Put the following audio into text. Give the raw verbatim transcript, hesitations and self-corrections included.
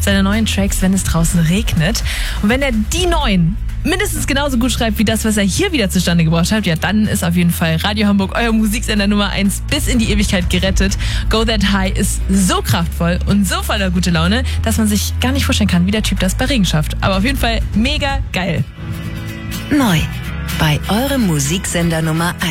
seine neuen Tracks, wenn es draußen regnet. Und wenn er die neuen mindestens genauso gut schreibt wie das, was er hier wieder zustande gebracht hat, ja, dann ist auf jeden Fall Radio Hamburg euer Musiksender Nummer eins bis in die Ewigkeit gerettet. Go That High ist so kraftvoll und so voller gute Laune, dass man sich gar nicht vorstellen kann, wie der Typ das bei Regen schafft. Aber auf jeden Fall mega geil. Neu bei eurem Musiksender Nummer eins.